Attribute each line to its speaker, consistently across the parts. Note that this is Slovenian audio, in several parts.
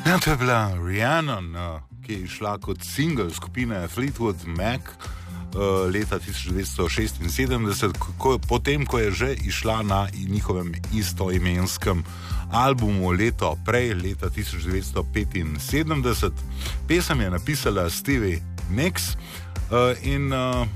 Speaker 1: Ja, to je bila Rhiannon, ki je šla kot single skupine Fleetwood Mac leta 1976, potem ko je že išla na njihovem istoimenskem albumu leto prej, leta 1975. Pesem je napisala Stevie Nicks in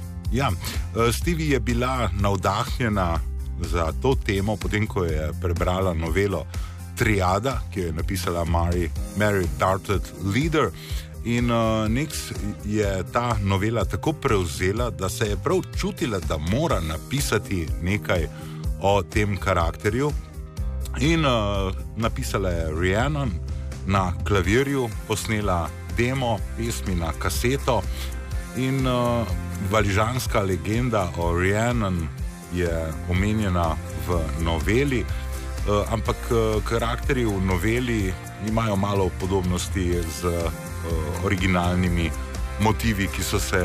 Speaker 1: Stevie je bila navdahnjena za to temo, potem ko je prebrala novelo Triada, ki jo je napisala Mary Bartlett Leader. In Nicks je ta novela tako prevzela, da se je prav čutila, da mora napisati nekaj o tem karakterju. In napisala je Rhiannon na klavirju, posnela demo pesmi na kaseto. In valižanska legenda o Rhiannon je omenjena v noveli, ampak karakteri v noveli imajo malo podobnosti z originalnimi motivi, ki so se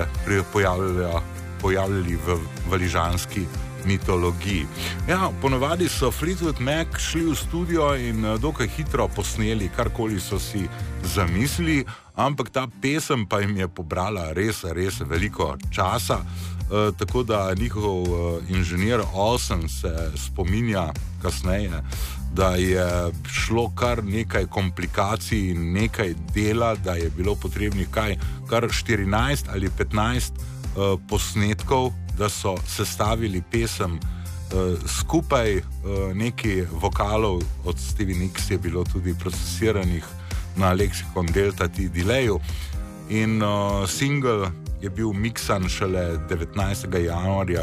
Speaker 1: pojavljali v valižanski mitologiji. Ja, ponavadi so Fleetwood Mac šli v studio in dokaj hitro posneli karkoli so si zamislili, ampak ta pesem pa jim je pobrala res veliko časa, tako da njihov inženir Olsen se spominja kasneje, da je šlo kar nekaj komplikacij in nekaj dela, da je bilo potrebnih kar 14 ali 15 posnetkov, da so sestavili pesem skupaj. Nekaj vokalov od Stevie Nicks je bilo tudi procesiranih na Lexicon Delta T Delayu in single je bil miksan šele 19. januarja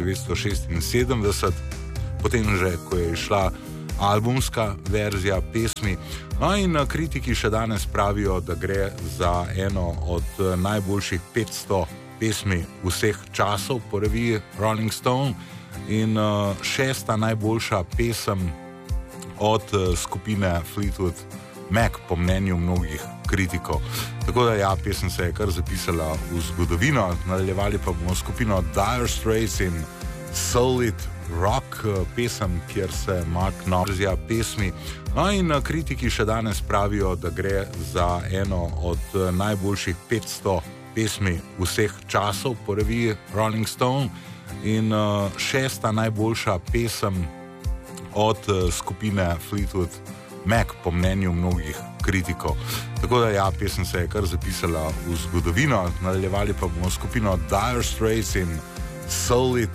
Speaker 1: 1976, potem že, ko je šla albumska verzija pesmi. No in kritiki še danes pravijo, da gre za eno od najboljših 500 pesmi vseh časov po reviji Rolling Stone in šesta najboljša pesem od skupine Fleetwood Mac, po mnenju mnogih kritikov. Tako da ja, pesem se je kar zapisala v zgodovino. Nadaljevali pa bomo skupino Dire Straits in Solid Rock, pesem, kjer se Mark Knopfler pesmi. No in kritiki še danes pravijo, da gre za eno od najboljših 500 pesmi vseh časov po reviji Rolling Stone in šesta najboljša pesem od skupine Fleetwood Mac, po mnenju mnogih kritikov. Tako da ja, pesem se je kar zapisala v zgodovino. Nadaljevali pa bomo skupino Dire Straits in Solid